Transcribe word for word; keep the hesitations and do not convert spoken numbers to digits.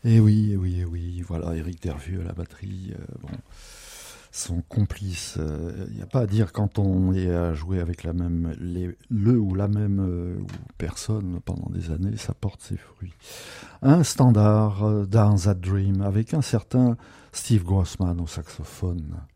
Et oui, et oui, et oui, voilà, Éric Dervieux à la batterie, euh, bon, son complice. Il n'y a pas à dire quand on est à jouer avec la même, les, le ou la même euh, ou personne pendant des années, ça porte ses fruits. Un standard, euh, Down That Dream, avec un certain Steve Grossman au saxophone.